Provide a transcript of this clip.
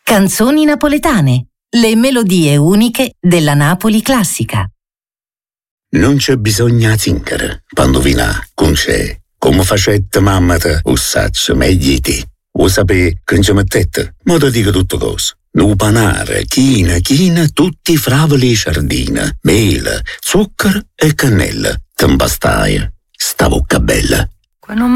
Canzoni napoletane, le melodie uniche della Napoli classica. Non c'è bisogno di zingara quando vina con c'è. Come facette mamma te, o saccio meglio di te. O sapè che ci mettete, ma ti dico tutte cose. Nu panare, china, tutti fravoli e sardine, mele, zucchero e cannella. T'imbastaia, sta bocca bella.